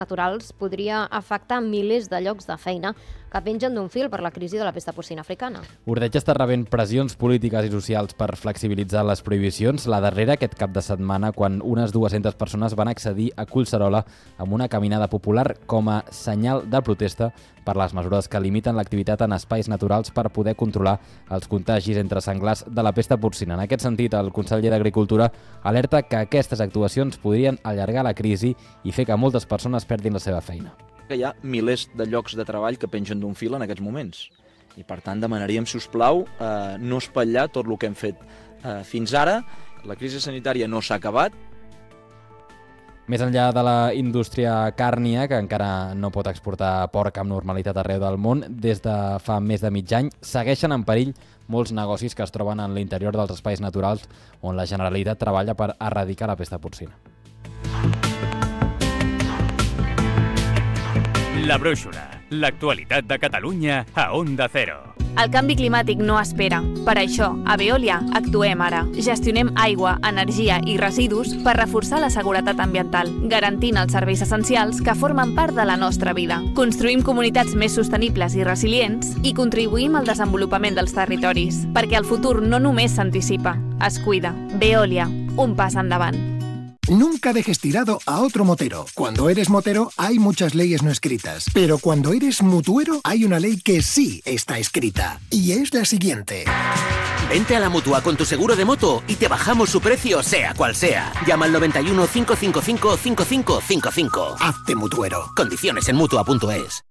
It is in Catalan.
naturals podria afectar milers de llocs de feina que pengen d'un fil per la crisi de la pesta porcina africana. Ordeig està rebent pressions polítiques i socials per flexibilitzar les prohibicions. La darrera aquest cap de setmana, quan unes 200 persones van accedir a Collserola amb una caminada popular com a senyal de protesta per les mesures que limiten l'activitat en espais naturals per poder controlar els contagis entre senglars de la pesta porcina. En aquest sentit, el conseller d'Agricultura alerta que aquestes actuacions podrien allargar la crisi i fer que moltes persones perdin la seva feina. Hi ha milers de llocs de treball que pengen d'un fil en aquests moments. I per tant demanaríem, si us plau, no espatllar tot el que hem fet fins ara. La crisi sanitària no s'ha acabat. Més enllà de la indústria càrnia, que encara no pot exportar porc amb normalitat arreu del món, des de fa més de mig any segueixen en perill molts negocis que es troben en l'interior dels espais naturals on la Generalitat treballa per erradicar la pesta porcina. La Brúixola, l'actualitat de Catalunya a Onda Cero. El canvi climàtic no espera. Per això, a Veolia actuem ara. Gestionem aigua, energia i residus per reforçar la seguretat ambiental, garantint els serveis essencials que formen part de la nostra vida. Construïm comunitats més sostenibles i resilients i contribuïm al desenvolupament dels territoris, perquè el futur no només s'anticipa, es cuida. Veolia, un pas endavant. Nunca dejes tirado a otro motero. Cuando eres motero hay muchas leyes no escritas, pero cuando eres mutuero hay una ley que sí está escrita, y es la siguiente. Vente a la Mutua con tu seguro de moto y te bajamos su precio sea cual sea. Llama al 91 555 5555. Hazte mutuero. Condiciones en Mutua.es.